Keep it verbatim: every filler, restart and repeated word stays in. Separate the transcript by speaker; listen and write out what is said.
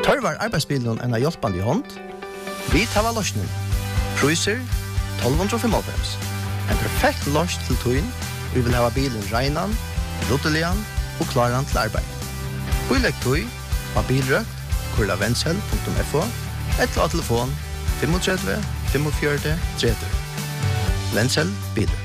Speaker 1: Tørvar arbeidsbilen en av hjelpande i hånd. Vi tar løsningen. Priser tolv femtiofem. En perfekt løs til tøyen. Vi vil ha bilen regnan, ruttelian og klaran til arbeid. Bilegg tøy av bilrøk, kurla vendsel punktum f o, eller av telefon tre fem fem fire tre tre. Vendsel biler.